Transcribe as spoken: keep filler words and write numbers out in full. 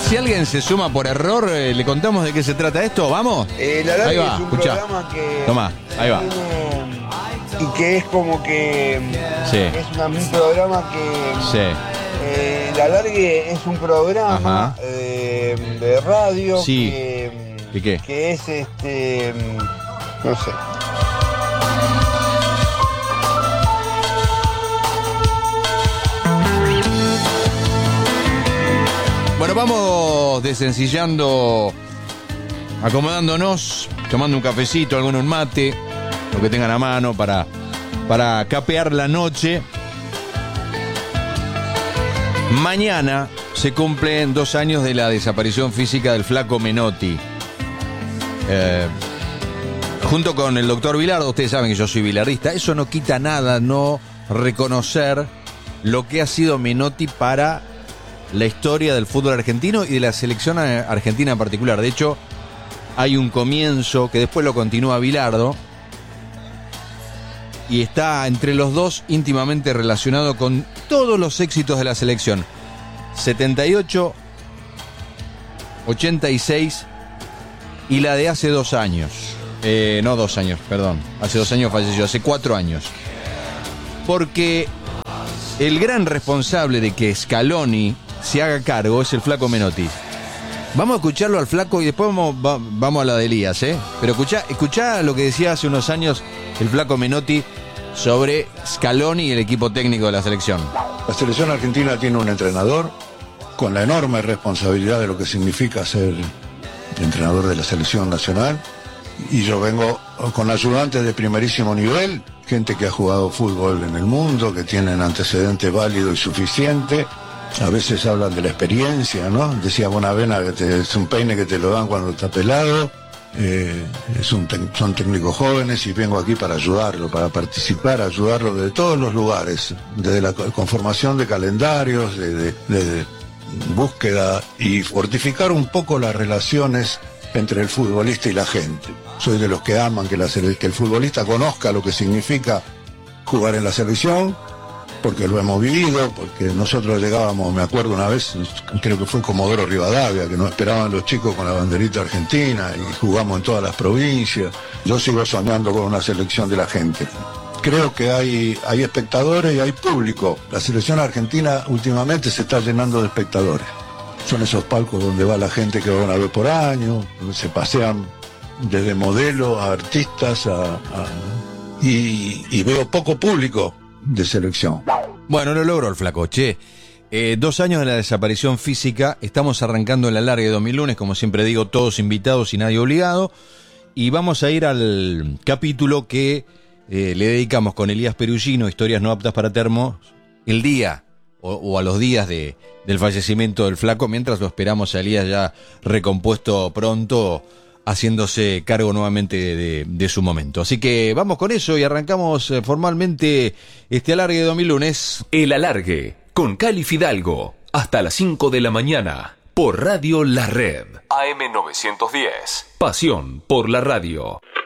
Si alguien se suma por error, eh, ¿le contamos de qué se trata esto? ¿Vamos? Eh, la Largue Ahí va, es un escuchá. programa que... Tomá, ahí va. tiene- y que es como que... Sí. Es una- un programa que... Sí. Eh, la Largue es un programa Ajá. eh, de radio Sí. que... ¿Y qué? Que es este... No sé. Bueno, vamos desencillando, acomodándonos, tomando un cafecito, alguno un mate, lo que tengan a mano para, para capear la noche. Mañana se cumplen dos años de la desaparición física del flaco Menotti. Eh, junto con el doctor Vilardo, ustedes saben que yo soy bilardista, eso no quita nada, no reconocer lo que ha sido Menotti para la historia del fútbol argentino y de la selección argentina en particular. De hecho, hay un comienzo que después lo continúa Bilardo y está entre los dos íntimamente relacionado con todos los éxitos de la selección. setenta y ocho, ochenta y seis y la de hace dos años. Eh, no dos años, perdón. Hace dos años falleció, hace cuatro años. Porque el gran responsable de que Scaloni se haga cargo es el flaco Menotti. Vamos a escucharlo al flaco y después vamos, va, vamos a la de Elías, ¿eh? Pero escuchá, escuchá lo que decía hace unos años el flaco Menotti sobre Scaloni y el equipo técnico de la selección. La selección argentina tiene un entrenador con la enorme responsabilidad de lo que significa ser entrenador de la selección nacional, y yo vengo con ayudantes de primerísimo nivel, gente que ha jugado fútbol en el mundo, que tienen antecedentes válidos y suficientes. A veces hablan de la experiencia, ¿no? Decía Bonavena que te, es un peine que te lo dan cuando está pelado. Eh, es un te- son técnicos jóvenes y vengo aquí para ayudarlo, para participar, ayudarlo de todos los lugares, desde la co- conformación de calendarios, de, de, de búsqueda y fortificar un poco las relaciones entre el futbolista y la gente. Soy de los que aman que, la, que el futbolista conozca lo que significa jugar en la selección, porque lo hemos vivido, porque nosotros llegábamos, me acuerdo una vez, creo que fue Comodoro Rivadavia, que nos esperaban los chicos con la banderita argentina y jugamos en todas las provincias. Yo sigo soñando con una selección de la gente. Creo que hay, hay espectadores y hay público. La selección argentina últimamente se está llenando de espectadores. Son esos palcos donde va la gente que va una vez por año, donde se pasean desde modelos a artistas a, a, y, y veo poco público de selección. Bueno, lo logró el flaco, che. Eh, dos años de la desaparición física, estamos arrancando en la larga de dos mil lunes, como siempre digo, todos invitados y nadie obligado, y vamos a ir al capítulo que eh, le dedicamos con Elías Perugino, Historias no aptas para termos, el día o, o a los días de, del fallecimiento del flaco, mientras lo esperamos a Elías ya recompuesto pronto, haciéndose cargo nuevamente de, de, de su momento. Así que vamos con eso y arrancamos eh, formalmente este alargue de dos mil lunes. El alargue, con Cali Fidalgo, hasta las cinco de la mañana, por Radio La Red. A M novecientos diez, pasión por la radio.